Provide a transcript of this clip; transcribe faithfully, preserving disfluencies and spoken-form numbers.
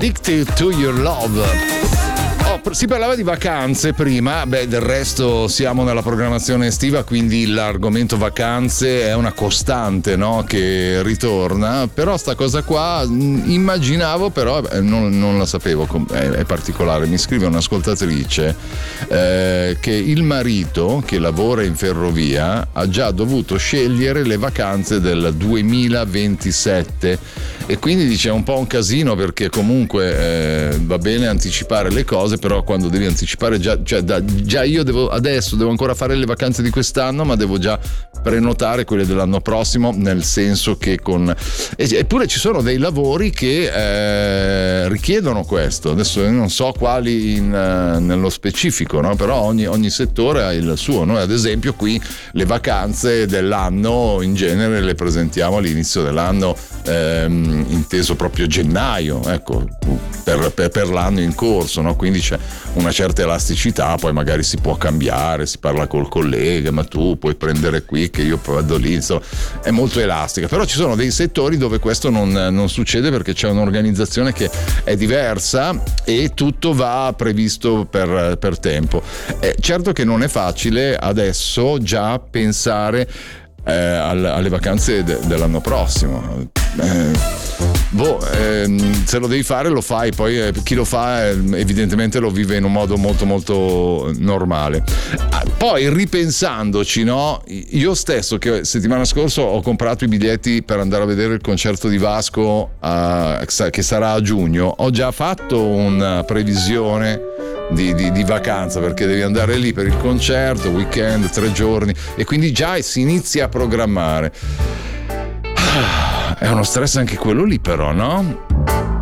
Addicted to Your Love. Oh, si parlava di vacanze prima, beh, del resto siamo nella programmazione estiva, quindi l'argomento vacanze è una costante, no? Che ritorna, però sta cosa qua immaginavo, però eh, non, non la sapevo, è, è particolare. Mi scrive un'ascoltatrice eh, che il marito, che lavora in ferrovia, ha già dovuto scegliere le vacanze del duemilaventisette e quindi dice è un po' un casino, perché comunque eh, va bene anticipare le cose, però quando devi anticipare già, cioè da, già io devo adesso devo ancora fare le vacanze di quest'anno, ma devo già prenotare quelle dell'anno prossimo, nel senso che con eppure ci sono dei lavori che eh, richiedono questo. Adesso io non so quali in, uh, nello specifico, no? Però ogni, ogni settore ha il suo. Noi ad esempio qui le vacanze dell'anno in genere le presentiamo all'inizio dell'anno, ehm, inteso proprio gennaio, ecco, per, per, per l'anno in corso, no? Quindi c'è una certa elasticità, poi magari si può cambiare, si parla col collega, ma tu puoi prendere qui che io vado lì, insomma, è molto elastica. Però ci sono dei settori dove questo non, non succede, perché c'è un'organizzazione che è diversa e tutto va previsto per, per tempo. Eh, certo che non è facile adesso già pensare eh, alle vacanze de, dell'anno prossimo. Eh, boh, ehm, se lo devi fare lo fai, poi eh, chi lo fa eh, evidentemente lo vive in un modo molto molto normale. Ah, poi ripensandoci, no, io stesso che settimana scorsa ho comprato i biglietti per andare a vedere il concerto di Vasco a, che sarà a giugno, ho già fatto una previsione Di, di, di vacanza, perché devi andare lì per il concerto, weekend, tre giorni, e quindi già si inizia a programmare. Ah, è uno stress anche quello lì, però, no?